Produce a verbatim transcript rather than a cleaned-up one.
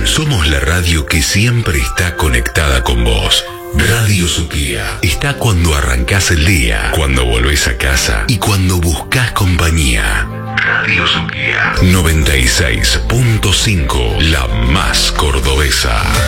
Somos la radio que siempre está conectada con vos. Radio Suquía está cuando arrancás el día, cuando volvés a casa y cuando buscas compañía. Radio Suquía noventa y seis punto cinco, la más cordobesa.